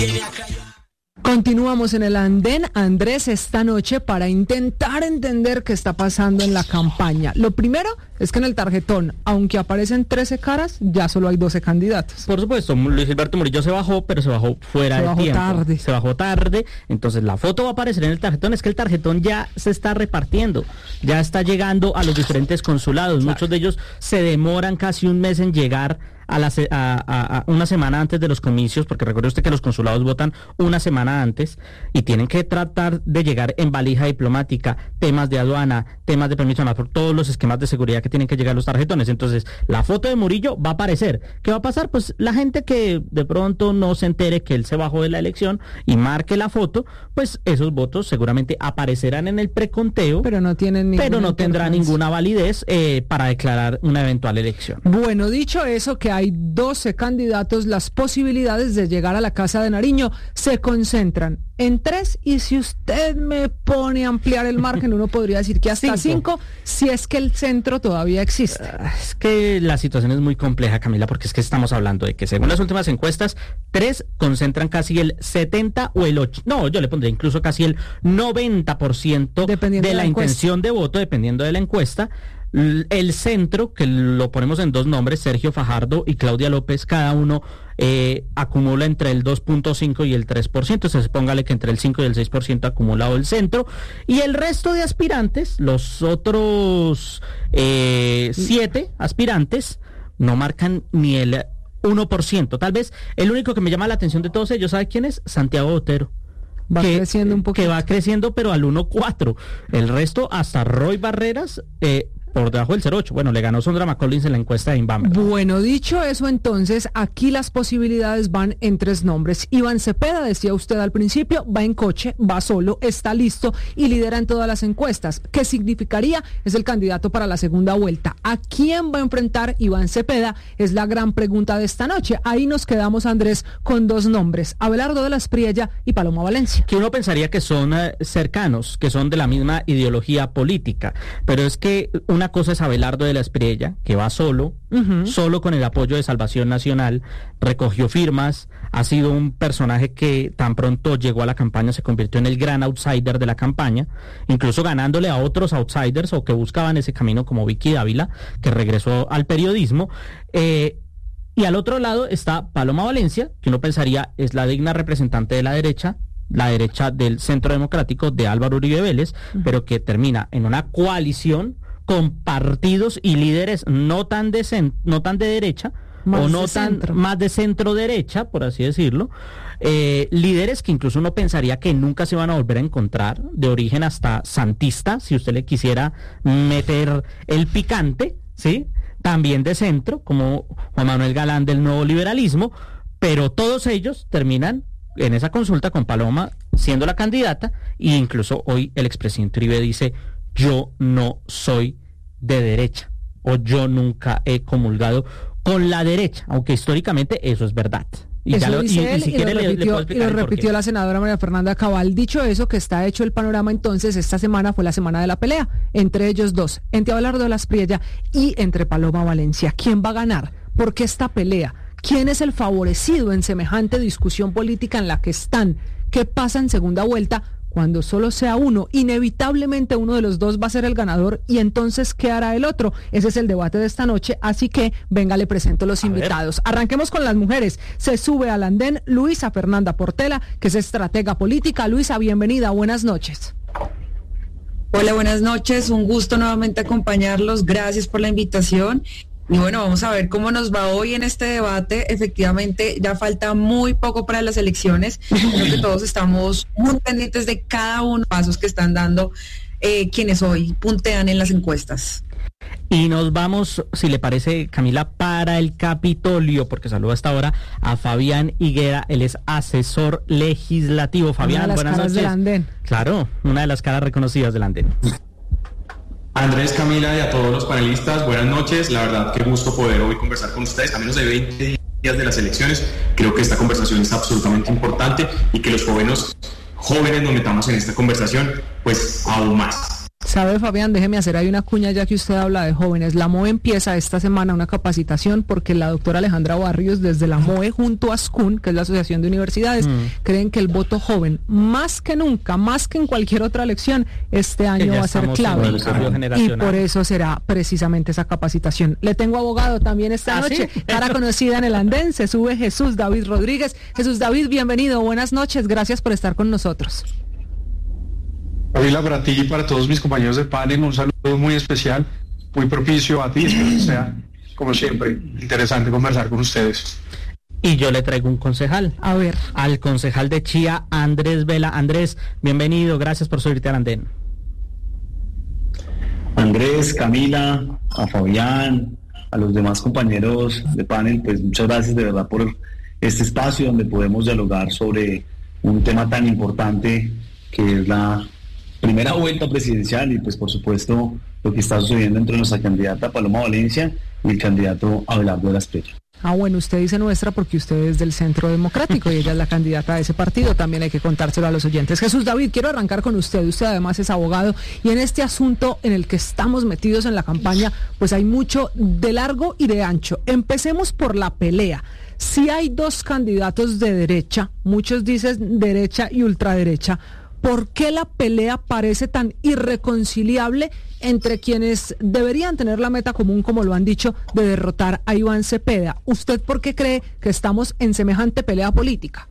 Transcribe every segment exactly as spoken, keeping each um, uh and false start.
Continuamos en el andén, Andrés, esta noche para intentar entender qué está pasando en la campaña. Lo primero es que en el tarjetón, aunque aparecen trece caras, ya solo hay doce candidatos. Por supuesto, Luis Gilberto Murillo se bajó, pero se bajó fuera se de bajó tiempo. tarde. Se bajó tarde, entonces la foto va a aparecer en el tarjetón. Es que el tarjetón ya se está repartiendo, ya está llegando a los diferentes consulados. Claro. Muchos de ellos se demoran casi un mes en llegar a, la, a, a, a una semana antes de los comicios, porque recuerde usted que los consulados votan una semana antes y tienen que tratar de llegar en valija diplomática, temas de aduana, temas de permiso por todos los esquemas de seguridad que tienen que llegar los tarjetones. Entonces, la foto de Murillo va a aparecer. ¿Qué va a pasar? Pues la gente que de pronto no se entere que él se bajó de la elección y marque la foto, pues esos votos seguramente aparecerán en el preconteo, pero no tienen pero no tendrá ninguna validez eh, para declarar una eventual elección. Bueno, dicho eso, que hay doce candidatos, las posibilidades de llegar a la Casa de Nariño se concentran en tres, y si usted me pone a ampliar el margen, uno podría decir que hasta cinco, si es que el centro todavía existe. Uh, es que la situación es muy compleja, Camila, porque es que estamos hablando de que según las últimas encuestas, tres concentran casi el setenta o el ocho, no, yo le pondría incluso casi el noventa por ciento de, de la, la intención de voto, dependiendo de la encuesta. El centro, que lo ponemos en dos nombres, Sergio Fajardo y Claudia López, cada uno eh, acumula entre el dos punto cinco y el tres por ciento, entonces póngale que entre el cinco y el seis por ciento acumulado el centro, y el resto de aspirantes, los otros eh, siete aspirantes, no marcan ni el uno por ciento. Tal vez el único que me llama la atención de todos ellos, ¿sabe quién es? Santiago Botero. Va que, creciendo un poquito. Que va creciendo, pero al uno punto cuatro. El resto, hasta Roy Barreras, eh, por debajo del cero punto ocho. Bueno, le ganó Sondra McCollins en la encuesta de Inbamer. Bueno, dicho eso, entonces, aquí las posibilidades van en tres nombres. Iván Cepeda, decía usted al principio, va en coche, va solo, está listo y lidera en todas las encuestas. ¿Qué significaría? Es el candidato para la segunda vuelta. ¿A quién va a enfrentar Iván Cepeda? Es la gran pregunta de esta noche. Ahí nos quedamos, Andrés, con dos nombres, Abelardo de la Espriella y Paloma Valencia. Que uno pensaría que son eh, cercanos, que son de la misma ideología política, pero es que un Una cosa es Abelardo de la Espriella, que va solo, uh-huh. solo con el apoyo de Salvación Nacional, recogió firmas, ha sido un personaje que tan pronto llegó a la campaña se convirtió en el gran outsider de la campaña, incluso ganándole a otros outsiders o que buscaban ese camino como Vicky Dávila, que regresó al periodismo. Eh, y al otro lado está Paloma Valencia, que uno pensaría es la digna representante de la derecha, la derecha del Centro Democrático de Álvaro Uribe Vélez, uh-huh. pero que termina en una coalición con partidos y líderes no tan de cent- no tan de derecha más o no de tan centro. más de centro derecha, por así decirlo, eh, líderes que incluso uno pensaría que nunca se van a volver a encontrar, de origen hasta santista, si usted le quisiera meter el picante, ¿sí? También de centro, como Juan Manuel Galán del Nuevo Liberalismo, pero todos ellos terminan en esa consulta con Paloma siendo la candidata, e incluso hoy el expresidente Uribe dice: yo no soy de derecha, o yo nunca he comulgado con la derecha, aunque históricamente eso es verdad. Y eso ya lo, dice y, él, y, si y quiere, lo repitió, le, le y lo repitió la senadora María Fernanda Cabal. Dicho eso, que está hecho el panorama, entonces esta semana fue la semana de la pelea entre ellos dos, entre Abelardo de la Espriella y entre Paloma Valencia. ¿Quién va a ganar? ¿Por qué esta pelea? ¿Quién es el favorecido en semejante discusión política en la que están? ¿Qué pasa en segunda vuelta? Cuando solo sea uno, inevitablemente uno de los dos va a ser el ganador, y entonces ¿qué hará el otro? Ese es el debate de esta noche, así que venga, le presento los a invitados. Ver. Arranquemos con las mujeres. Se sube al andén Luisa Fernanda Portela, que es estratega política. Luisa, bienvenida, buenas noches. Hola, buenas noches, un gusto nuevamente acompañarlos, gracias por la invitación. Y bueno, vamos a ver cómo nos va hoy en este debate. Efectivamente, ya falta muy poco para las elecciones. Creo que todos estamos muy pendientes de cada uno de los pasos que están dando eh, quienes hoy puntean en las encuestas. Y nos vamos, si le parece, Camila, para el Capitolio, porque saludo hasta ahora a Fabián Higuera, él es asesor legislativo. Fabián, una de las buenas caras noches. Del andén. Claro, una de las caras reconocidas del andén. Andrés, Camila y a todos los panelistas, buenas noches. La verdad, qué gusto poder hoy conversar con ustedes. A menos de veinte días de las elecciones, creo que esta conversación es absolutamente importante y que los jóvenes, jóvenes nos metamos en esta conversación, pues aún más. Sabe, Fabián, déjeme hacer ahí una cuña ya que usted habla de jóvenes. La M O E empieza esta semana una capacitación porque la doctora Alejandra Barrios desde la M O E junto a S C U N, que es la Asociación de Universidades, mm. creen que el voto joven, más que nunca, más que en cualquier otra elección, este año va a ser clave. Y por eso será precisamente esa capacitación. Le tengo abogado también esta ¿Ah, noche, sí? cara conocida en el andén, se sube Jesús David Rodríguez. Jesús David, bienvenido, buenas noches, gracias por estar con nosotros. Gabriela, para ti y para todos mis compañeros de panel, un saludo muy especial, muy propicio a ti, espero que sea, como siempre, interesante conversar con ustedes. Y yo le traigo un concejal. A ver. Al concejal de Chía, Andrés Vela. Andrés, bienvenido, gracias por subirte al andén. Andrés, Camila, a Fabián, a los demás compañeros de panel, pues muchas gracias de verdad por este espacio donde podemos dialogar sobre un tema tan importante que es la primera vuelta presidencial y pues por supuesto lo que está sucediendo entre nuestra candidata Paloma Valencia y el candidato Abelardo de la Espriella. Ah, bueno, usted dice nuestra porque usted es del Centro Democrático y ella es la candidata de ese partido, también hay que contárselo a los oyentes. Jesús David, quiero arrancar con usted, usted además es abogado y en este asunto en el que estamos metidos en la campaña, pues hay mucho de largo y de ancho. Empecemos por la pelea. Si hay dos candidatos de derecha, muchos dicen derecha y ultraderecha, ¿por qué la pelea parece tan irreconciliable entre quienes deberían tener la meta común, como lo han dicho, de derrotar a Iván Cepeda? ¿Usted por qué cree que estamos en semejante pelea política?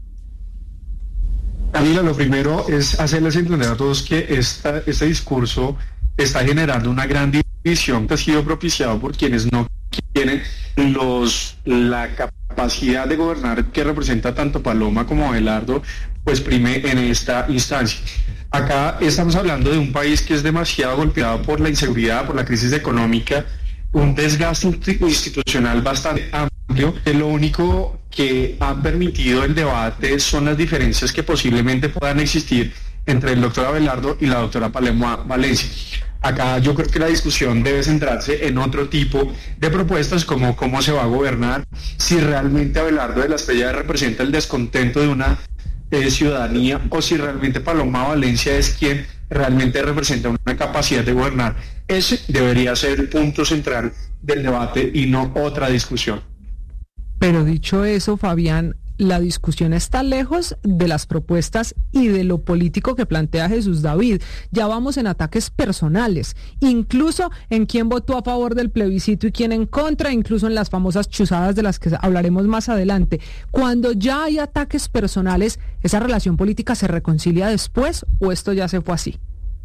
Camila, lo primero es hacerles entender a todos que esta, este discurso está generando una gran división que ha sido propiciado por quienes no quieren los la capacidad de gobernar que representa tanto Paloma como Abelardo, pues prime en esta instancia. Acá estamos hablando de un país que es demasiado golpeado por la inseguridad, por la crisis económica, un desgaste institucional bastante amplio, que lo único que ha permitido el debate son las diferencias que posiblemente puedan existir entre el doctor Abelardo y la doctora Paloma Valencia. Acá yo creo que la discusión debe centrarse en otro tipo de propuestas, como cómo se va a gobernar, si realmente Abelardo de la Espriella representa el descontento de una eh, ciudadanía o si realmente Paloma Valencia es quien realmente representa una capacidad de gobernar. Ese debería ser el punto central del debate y no otra discusión. Pero dicho eso, Fabián, la discusión está lejos de las propuestas y de lo político que plantea Jesús David. Ya vamos en ataques personales, incluso en quién votó a favor del plebiscito y quién en contra, incluso en las famosas chuzadas de las que hablaremos más adelante. Cuando ya hay ataques personales, ¿esa relación política se reconcilia después o esto ya se fue así?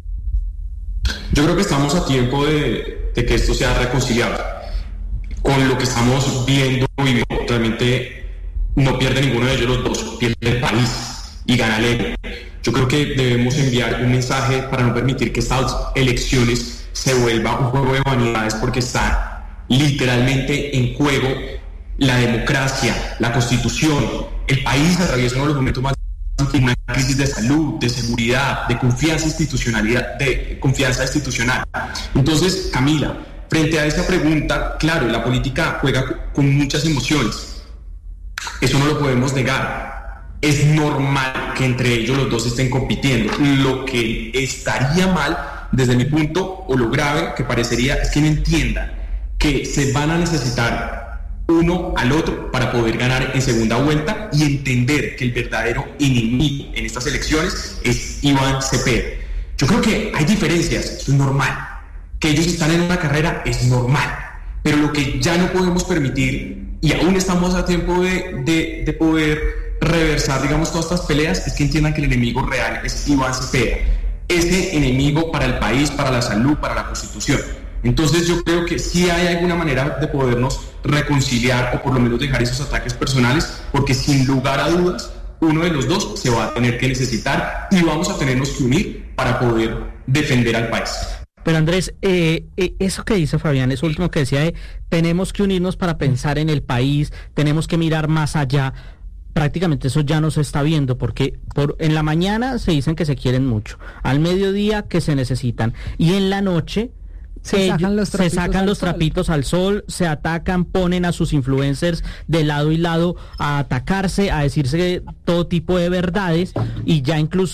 Yo creo que estamos a tiempo de, de que esto sea reconciliable. Con lo que estamos viendo y realmente no pierde ninguno de ellos los dos, pierde el país y gana el ego. Yo creo que debemos enviar un mensaje para no permitir que estas elecciones se vuelva un juego de vanidades, porque está literalmente en juego la democracia, la constitución. El país atraviesa uno de los momentos más difíciles, una crisis de salud, de seguridad, de confianza institucionalidad, de confianza institucional. Entonces, Camila, frente a esta pregunta, claro, la política juega con muchas emociones. Eso no lo podemos negar. Es normal que entre ellos los dos estén compitiendo. Lo que estaría mal, desde mi punto, o lo grave que parecería, es que no entiendan que se van a necesitar uno al otro para poder ganar en segunda vuelta y entender que el verdadero enemigo en estas elecciones es Iván Cepeda. Yo creo que hay diferencias, eso es normal. Que ellos están en una carrera es normal. Pero lo que ya no podemos permitir, y aún estamos a tiempo de, de, de poder reversar, digamos, todas estas peleas, es que entiendan que el enemigo real es Iván Cepeda. Ese enemigo para el país, para la salud, para la Constitución. Entonces yo creo que sí hay alguna manera de podernos reconciliar o por lo menos dejar esos ataques personales, porque sin lugar a dudas, uno de los dos se va a tener que necesitar y vamos a tenernos que unir para poder defender al país. Pero Andrés, eh, eh, eso que dice Fabián, eso último que decía, eh, tenemos que unirnos para pensar en el país, tenemos que mirar más allá. Prácticamente eso ya no se está viendo, porque por en la mañana se dicen que se quieren mucho, al mediodía que se necesitan, y en la noche se ellos, sacan los trapitos, se sacan al, los trapitos al sol, se atacan, ponen a sus influencers de lado y lado a atacarse, a decirse todo tipo de verdades, y ya incluso